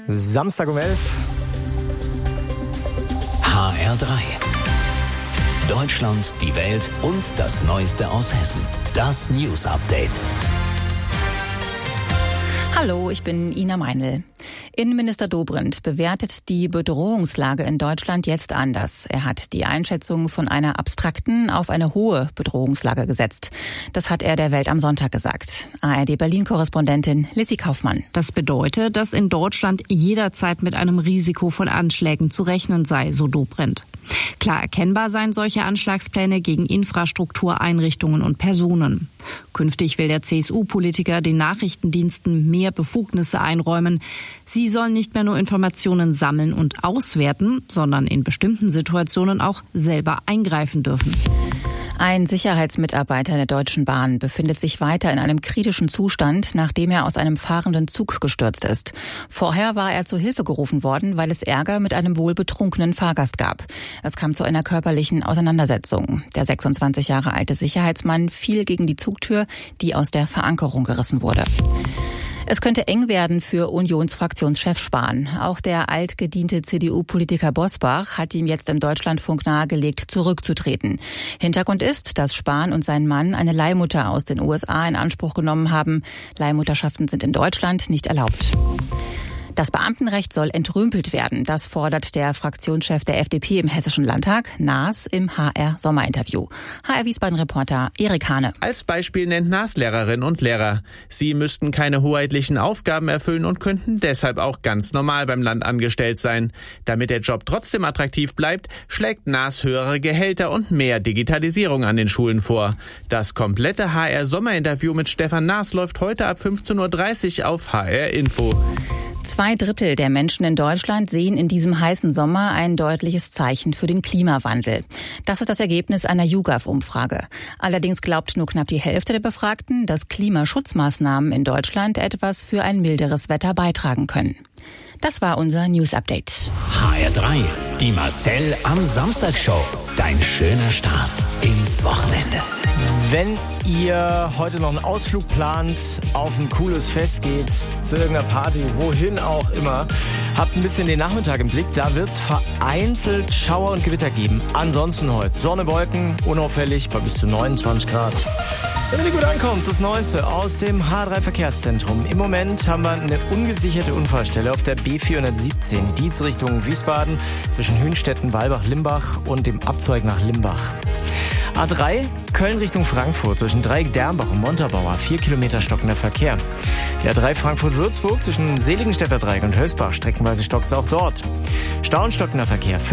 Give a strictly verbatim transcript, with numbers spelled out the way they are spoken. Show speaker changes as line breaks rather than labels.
Samstag um elf.
H R drei. Deutschland, die Welt und das Neueste aus Hessen. Das News Update.
Hallo, ich bin Ina Meinl. Innenminister Dobrindt bewertet die Bedrohungslage in Deutschland jetzt anders. Er hat die Einschätzung von einer abstrakten auf eine hohe Bedrohungslage gesetzt. Das hat er der Welt am Sonntag gesagt. A R D Berlin-Korrespondentin Lissy Kaufmann.
Das bedeutet, dass in Deutschland jederzeit mit einem Risiko von Anschlägen zu rechnen sei, so Dobrindt. Klar erkennbar seien solche Anschlagspläne gegen Infrastruktur, Einrichtungen und Personen. Künftig will der C S U-Politiker den Nachrichtendiensten mehr Befugnisse einräumen. Sie sollen nicht mehr nur Informationen sammeln und auswerten, sondern in bestimmten Situationen auch selber eingreifen dürfen.
Ein Sicherheitsmitarbeiter der Deutschen Bahn befindet sich weiter in einem kritischen Zustand, nachdem er aus einem fahrenden Zug gestürzt ist. Vorher war er zu Hilfe gerufen worden, weil es Ärger mit einem wohl betrunkenen Fahrgast gab. Es kam zu einer körperlichen Auseinandersetzung. Der sechsundzwanzig Jahre alte Sicherheitsmann fiel gegen die Zugtür, die aus der Verankerung gerissen wurde. Es könnte eng werden für Unionsfraktionschef Spahn. Auch der altgediente C D U-Politiker Bosbach hat ihm jetzt im Deutschlandfunk nahegelegt, zurückzutreten. Hintergrund ist, dass Spahn und sein Mann eine Leihmutter aus den U S A in Anspruch genommen haben. Leihmutterschaften sind in Deutschland nicht erlaubt. Das Beamtenrecht soll entrümpelt werden. Das fordert der Fraktionschef der F D P im Hessischen Landtag, Naas, im H R-Sommerinterview. H R-Wiesbaden-Reporter Erik Hane.
Als Beispiel nennt Naas Lehrerinnen und Lehrer. Sie müssten keine hoheitlichen Aufgaben erfüllen und könnten deshalb auch ganz normal beim Land angestellt sein. Damit der Job trotzdem attraktiv bleibt, schlägt Naas höhere Gehälter und mehr Digitalisierung an den Schulen vor. Das komplette H R-Sommerinterview mit Stefan Naas läuft heute ab fünfzehn Uhr dreißig auf H R-Info.
Zwei Drittel der Menschen in Deutschland sehen in diesem heißen Sommer ein deutliches Zeichen für den Klimawandel. Das ist das Ergebnis einer YouGov-Umfrage. Allerdings glaubt nur knapp die Hälfte der Befragten, dass Klimaschutzmaßnahmen in Deutschland etwas für ein milderes Wetter beitragen können. Das war unser News-Update.
H R drei. Die Marcel am Samstag-Show. Dein schöner Start ins Wochenende.
Wenn ihr heute noch einen Ausflug plant, auf ein cooles Fest geht, zu irgendeiner Party, wohin auch immer, habt ein bisschen den Nachmittag im Blick. Da wird es vereinzelt Schauer und Gewitter geben. Ansonsten heute Sonne, Wolken, unauffällig bei bis zu neunundzwanzig Grad. Wenn ihr gut ankommt, das Neueste aus dem H drei Verkehrszentrum. Im Moment haben wir eine ungesicherte Unfallstelle auf der B vierhundertsiebzehn, Dietz Richtung Wiesbaden, zwischen Hünstetten, Walbach, Limbach und dem Abzweig nach Limbach. A drei, Köln Richtung Frankfurt, zwischen Dreieck-Dermbach und Montabaur, vier Kilometer stockender Verkehr. Die A drei Frankfurt-Würzburg, zwischen Seligenstädter Dreieck und Hösbach, streckenweise stockt es auch dort. Stau und stockender Verkehr.